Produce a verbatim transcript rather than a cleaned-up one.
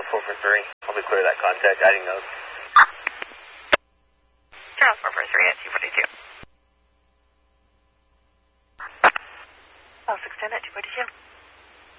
four four three. I'll be clear that contact, adding those. Charles four four three at two forty-two. Oh, six ten at two forty-two.